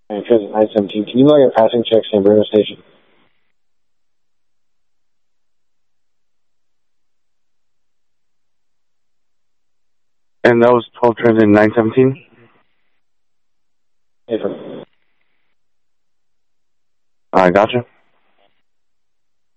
And transit 917. Can you log your passing check San Bruno Station? And that was 12 transit 917? Affirmative. I gotcha.